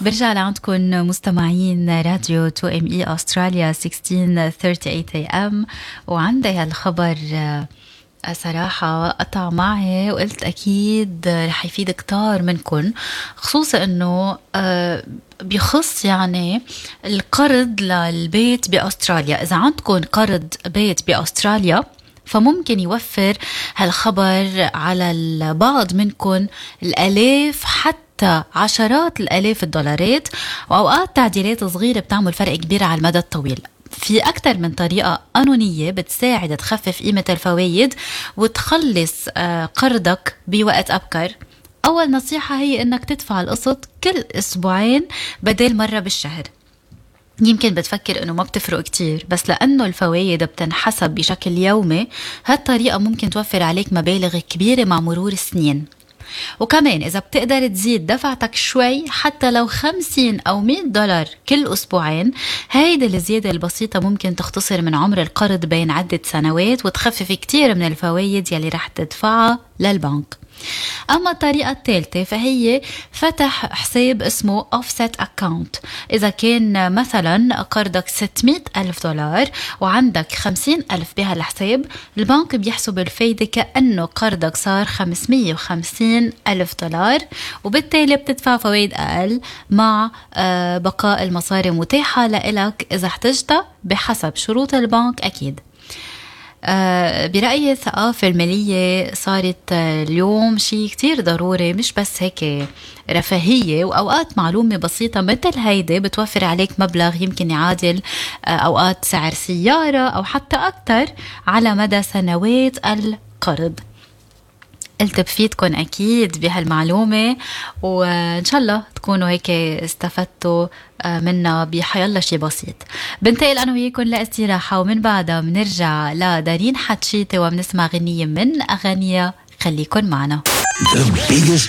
برجع لعندكم مستمعين راديو 2ME أستراليا 1638 AM. وعندي هالخبر صراحة قطع معي وقلت أكيد رح يفيد كتار منكم، خصوصا أنه بيخص يعني القرض للبيت بأستراليا. إذا عندكم قرض بيت بأستراليا فممكن يوفر هالخبر على البعض منكم الآلاف حتى عشرات الآلاف الدولارات، وأوقات تعديلات صغيرة بتعمل فرق كبير على المدى الطويل. في أكثر من طريقة قانونية بتساعد تخفف قيمة الفوائد وتخلص قرضك بوقت أبكر. أول نصيحة هي إنك تدفع القسط كل أسبوعين بدل مرة بالشهر. يمكن بتفكر إنه ما بتفرق كتير، بس لأنه الفوائد بتنحسب بشكل يومي هالطريقة ممكن توفر عليك مبالغ كبيرة مع مرور السنين. وكمان إذا بتقدر تزيد دفعتك شوي حتى لو 50 أو $100 كل أسبوعين، هيدا الزيادة البسيطة ممكن تختصر من عمر القرض بين عدة سنوات وتخفف كتير من الفوائد يلي رح تدفعها للبنك. أما الطريقة الثالثة فهي فتح حساب اسمه offset account. إذا كان مثلا قرضك $600,000 وعندك $50,000 بهالحساب، البنك بيحسب الفايدة كأنه قرضك صار $550,000، وبالتالي بتدفع فوائد أقل مع بقاء المصاري متاحة لإلك إذا احتجتها بحسب شروط البنك أكيد. برأيي الثقافة المالية صارت اليوم شيء كتير ضروري، مش بس هيك رفاهية، وأوقات معلومة بسيطة مثل هيدا بتوفر عليك مبلغ يمكن يعادل أوقات سعر سيارة أو حتى أكتر على مدى سنوات القرض. قلت بفيدكن أكيد بهالمعلومة، وإن شاء الله تكونوا هيك استفدتوا منا بحيالله شي بسيط. بنتقل أنا وياكم لاستراحة، ومن بعدها بنرجع لدارين حتشيتي وبنسمع غنية من أغانيها. خليكن معنا. The biggest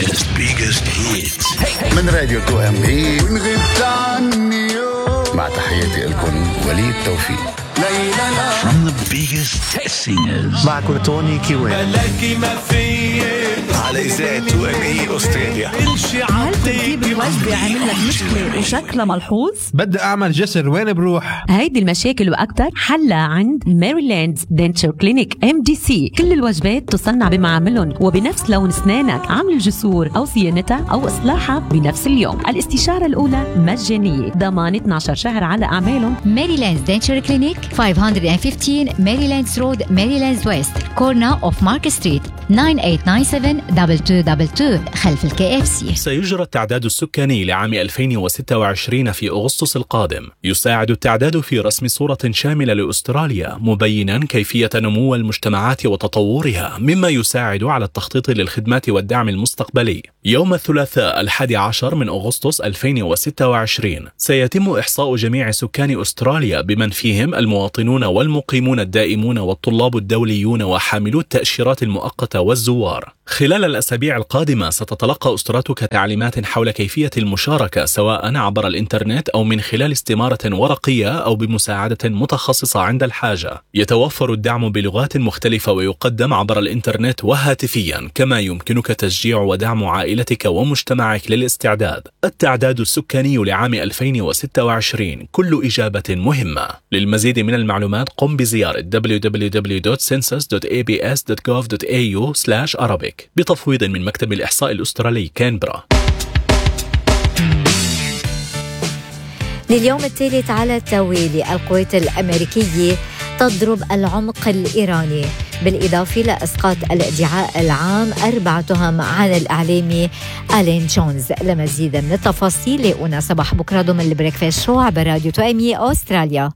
hits من راديو 2ME. ونغيب عني مع تحياتي لكم وليد توفيق. From the biggest singers. معكم توني كيوان. ملاكي ما فيه على إذاعة 2ME أستراليا. هل تجيب الوجبة عامل لك مشكلة وشكلها ملحوظ؟ بدي أعمل جسر، وين بروح؟ هيدي المشاكل وأكتر حلها عند ميريلاند دنتشر كلينيك MDC. كل الوجبات تصنع بمعاملهم وبنفس لون أسنانك، عمل الجسور أو صيانتها أو إصلاحها بنفس اليوم. الاستشارة الأولى مجانية، ضمان 12 شهر على أعمالهم. ميريلاند دنتشر كلينيك 515 ميريلاندز رود، ميريلاندز ويست، كورنر اوف مارك ستريت، 98972222 خلف الKFC. سيجرى التعداد السكاني لعام 2026 في أغسطس القادم. يساعد التعداد في رسم صورة شاملة لأستراليا، مبينا كيفية نمو المجتمعات وتطورها، مما يساعد على التخطيط للخدمات والدعم المستقبلي. يوم الثلاثاء 11 من أغسطس 2026 سيتم إحصاء جميع سكان أستراليا بمن فيهم المواطنون والمقيمون الدائمون والطلاب الدوليون وحاملو التأشيرات المؤقتة والزوار. خلال الأسابيع القادمة ستتلقى أسرتك تعليمات حول كيفية المشاركة، سواء عبر الإنترنت أو من خلال استمارة ورقية أو بمساعدة متخصصة عند الحاجة. يتوفر الدعم بلغات مختلفة ويقدم عبر الإنترنت وهاتفيا، كما يمكنك تشجيع ودعم عائلتك ومجتمعك للاستعداد. التعداد السكاني لعام 2026 كل إجابة مهمة. للمزيد من المعلومات قم بزيارة www.census.abs.gov.au/Arabic بتفويض من مكتب الإحصاء الأسترالي كانبرا. لليوم الثالث على التوالي القوات الأمريكية تضرب العمق الإيراني، بالإضافة لإسقاط الادعاء العام 4 تهم عن الإعلامي آلين جونز. لمزيد من التفاصيل لاقونا صباح بكرة ضمن البريكفاست شو عبر راديو 2ME أستراليا.